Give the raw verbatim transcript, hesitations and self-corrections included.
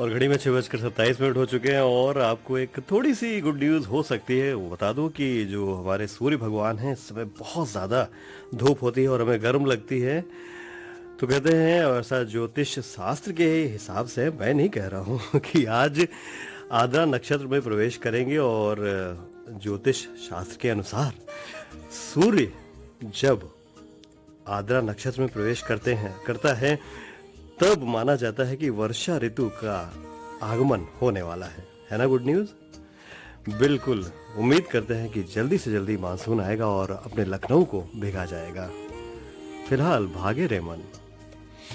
और घड़ी में छह बजकर सत्ताईस मिनट हो चुके हैं और आपको एक थोड़ी सी गुड न्यूज़ हो सकती है। वो बता दूं कि जो हमारे सूर्य भगवान हैं इस समय बहुत ज़्यादा धूप होती है और हमें गर्म लगती है। तो कहते हैं, और ऐसा ज्योतिष शास्त्र के हिसाब से, मैं नहीं कह रहा हूँ कि आज आद्रा नक्षत्र में प्रवेश करेंगे। और ज्योतिष शास्त्र के अनुसार सूर्य जब आद्रा नक्षत्र में प्रवेश करते हैं करता है तब माना जाता है कि वर्षा ऋतु का आगमन होने वाला है है ना गुड न्यूज़? बिल्कुल। उम्मीद करते हैं कि जल्दी से जल्दी मानसून आएगा और अपने लखनऊ को भिगा जाएगा। फिलहाल भागे रे मन।